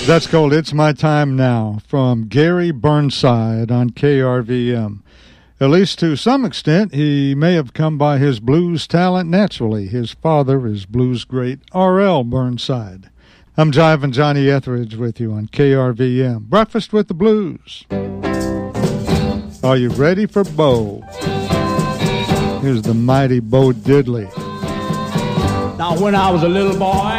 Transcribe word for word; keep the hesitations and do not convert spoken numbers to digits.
That's called It's My Time Now from Gary Burnside on K R V M. At least to some extent, he may have come by his blues talent naturally. His father is blues great R L Burnside. I'm Jivin' Johnny Etheridge with you on K R V M. Breakfast with the Blues. Are you ready for Bo? Here's the mighty Bo Diddley. Now, when I was a little boy,